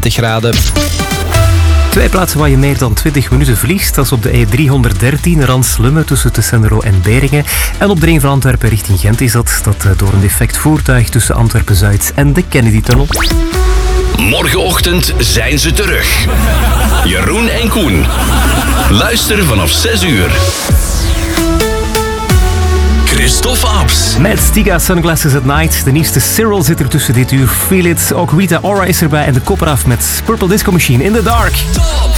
21 graden. 2 plaatsen waar je meer dan 20 minuten verliest. Dat is op de E313 Rans-Lumme tussen Tessenderlo en Beringen. En op de ring van Antwerpen richting Gent is dat door een defect voertuig tussen Antwerpen-Zuid en de Kennedy-tunnel. Morgenochtend zijn ze terug. Jeroen en Koen. Luister vanaf 6 uur. Christophe Abs. Met Stiga Sunglasses at Night. De nieuwste Cyril zit er tussen dit uur. Feel It. Ook Rita Ora is erbij. En de kop eraf met Purple Disco Machine in the Dark.